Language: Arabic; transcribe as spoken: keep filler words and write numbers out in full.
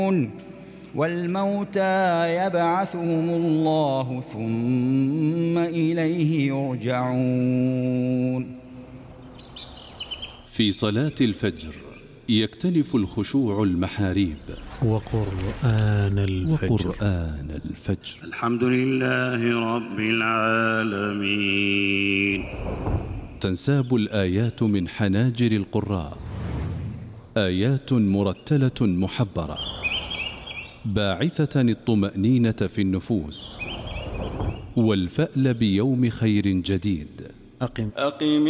والموتى يبعثهم الله ثم إليه يرجعون. في صلاة الفجر يكتنف الخشوع المحاريب. وقرآن الفجر, وقرآن الفجر. الحمد لله رب العالمين. تنساب الآيات من حناجر القراء، آيات مرتلة محبرة باعثة الطمأنينة في النفوس والفأل بيوم خير جديد. أقم, أقم